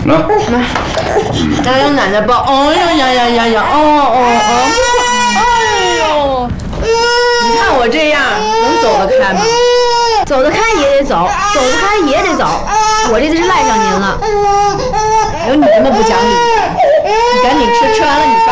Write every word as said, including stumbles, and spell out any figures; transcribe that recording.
那， 来让奶奶抱。哎呀呀呀呀呀！哦哦哦！哎呦，你看我这样能走得开吗？ 走得开也得走，走不开也得走。我这次是赖上您了。 有你这么不讲理的！你赶紧吃，吃完了你刷。